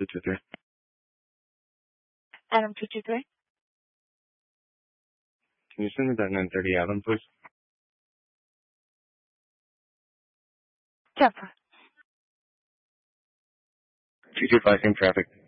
223. Adam 223. Can you send me that 930 Adam, please? 10-4. 225, same traffic.